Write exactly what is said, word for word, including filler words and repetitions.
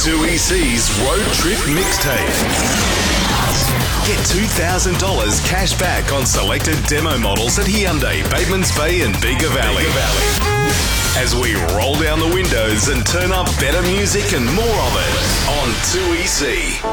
two E C's Road Trip Mixtape. Get two thousand dollars cash back on selected demo models at Hyundai, Batemans Bay and Bega Valley. As we roll down the windows and turn up better music and more of it on two E C.